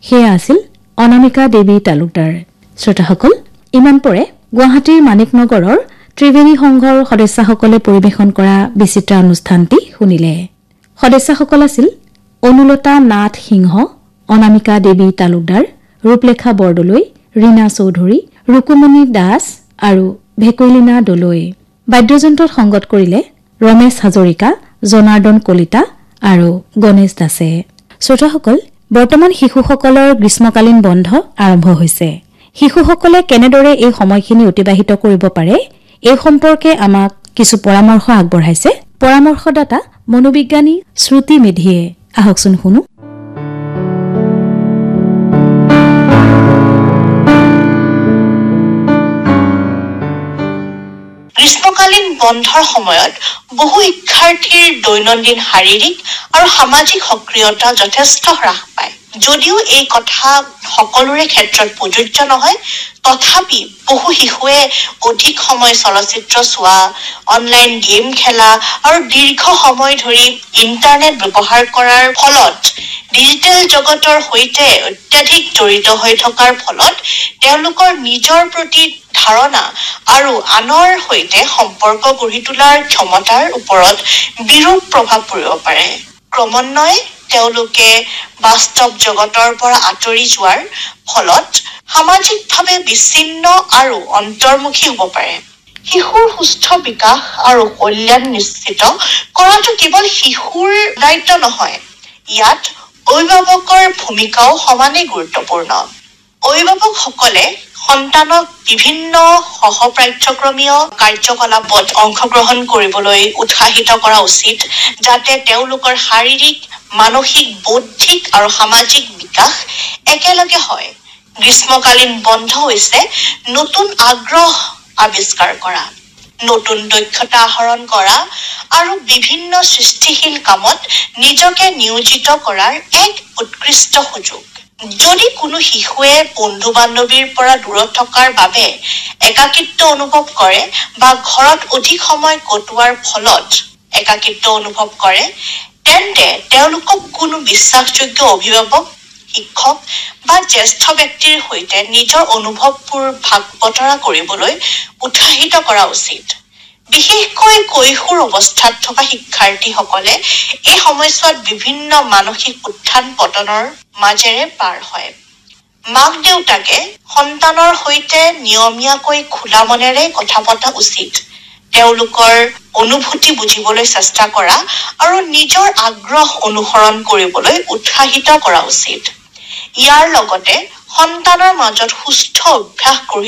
সেয়া আছিল অনামিকা দেৱী তালুকদাৰ। শ্ৰোতাসকল, ইমান পৰে গুৱাহাটীৰ মানিকনগৰৰ ত্ৰিবেণী সংঘৰ সদস্যসকলে পৰিৱেশন কৰা বিচিত্ৰ অনুষ্ঠানটি শুনিলে। সদস্যসকল আছিল অনুলতা নাথ সিংহ, অনামিকা দেৱী তালুকদাৰ, ৰূপলেখা বৰদলৈ, ৰীনা চৌধুৰী, ৰুকুমণি দাস আৰু ভেকৈলিনা দলৈ। বাদ্যযন্ত্ৰত সংগত কৰিলে ৰমেশ হাজৰিকা, জনাৰ্দন কলিতা আৰু গণেশ দাসে। শ্ৰোতাসকল, বৰ্তমান শিশুসকলৰ গ্ৰীষ্মকালীন বন্ধ আৰম্ভ হৈছে। শিশুসকলে কেনেদৰে এই সময়খিনি অতিবাহিত কৰিব পাৰে এই সম্পৰ্কে আমাক কিছু পৰামৰ্শ আগবঢ়াইছে পৰামৰ্শদাতা মনোবিজ্ঞানী শ্ৰুতি মেধিয়ে। আহকচোন শুনো। গ্ৰীষ্মকালীন বন্ধৰ সময়ত বহু শিক্ষাৰ্থীৰ দৈনন্দিন শাৰীৰিক আৰু সামাজিক সক্ৰিয়তা যথেষ্ট হ্ৰাস পায়। যদিও এই কথা সকলোৰে ক্ষেত্ৰত প্ৰযোজ্য নহয়, তথাপি বহু শিশুৱে অধিক সময় চলচ্চিত্ৰ চোৱা, অনলাইন গেম খেলা আৰু দীৰ্ঘ সময় ধৰি ইণ্টাৰনেট ব্যৱহাৰ কৰাৰ ফলত ডিজিটেল জগতৰ সৈতে অত্যাধিক জড়িত হৈ থকাৰ ফলত তেওঁলোকৰ নিজৰ প্ৰতি ধাৰণা আৰু আনৰ সৈতে সম্পৰ্ক গঢ়ি তোলাৰ ক্ষমতাৰ ওপৰত বিৰূপ প্ৰভাৱ পৰিব পাৰে। ক্ৰমান্বয়ে তেওঁলোকে বাস্তৱ জগতৰ পৰা আঁতৰি যোৱাৰ ফলত সামাজিকভাৱে বিচ্ছিন্ন আৰু অন্তৰ্মুখী হ'ব পাৰে। শিশুৰ সুস্থ বিকাশ আৰু কল্যাণ নিশ্চিত কৰাটো কেৱল শিশুৰ দায়িত্ব নহয়, ইয়াত অভিভাৱকৰ ভূমিকাও সমানে গুৰুত্বপূৰ্ণ। অভিভাৱকসকলে সন্তানক বিভিন্ন সহপাঠ্যক্ৰমীয় কাৰ্যকলাপত অংশগ্ৰহণ কৰিবলৈ উৎসাহিত কৰা উচিত, যাতে তেওঁলোকৰ শাৰীৰিক, মানসিক, বৌদ্ধিক আৰু সামাজিক বিকাশ একেলগে হয়। গ্ৰীষ্মকালীন বন্ধ হৈছে নতুন আগ্ৰহ আৱিষ্কাৰ কৰা, নতুন দক্ষতা আহৰণ কৰা আৰু বিভিন্ন সৃষ্টিশীল কামত নিজকে নিয়োজিত কৰাৰ এক উৎকৃষ্ট সুযোগ। যদি কোনো শিশুৱে বন্ধু-বান্ধৱীৰ পৰা দূৰত থকাৰ বাবে একাকিত্ব অনুভৱ কৰে বা ঘৰত অধিক সময় কটোৱাৰ ফলত একাকিত্ব অনুভৱ কৰে, তেন্তে তেওঁলোকক কোনো বিশ্বাসযোগ্য অভিভাৱক, শিক্ষক বা জ্যেষ্ঠ ব্যক্তিৰ সৈতে নিজৰ অনুভৱবোৰ ভাগ বতৰা কৰিবলৈ উৎসাহিত কৰা উচিত। বিশেষকৈ কৈশোৰ অৱস্থাত থকা শিক্ষাৰ্থীসকলে এই সময়ছোৱাত বিভিন্ন মানসিক উত্থান পতনৰ মাজেৰে পাৰ হয়। মাক দেউতাকে সন্তানৰ সৈতে নিয়মীয়াকৈ খোলা মনেৰে কথা পতা উচিত। তেওঁলোকৰ অনুভূতি বুজিবলৈ চেষ্টা কৰা আৰু নিজৰ আগ্ৰহ অনুসৰণ কৰিবলৈ উৎসাহিত কৰা উচিত। ইয়াৰ লগতে সন্তানৰ মাজত সুস্থ অভ্যাস গঢ়ি